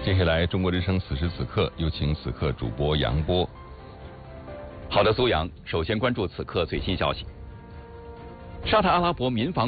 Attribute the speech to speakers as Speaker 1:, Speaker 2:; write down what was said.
Speaker 1: 接下来，中国之声此时此刻有请此刻主播杨波。
Speaker 2: 好的，苏阳，首先关注此刻最新消息。沙特阿拉伯民防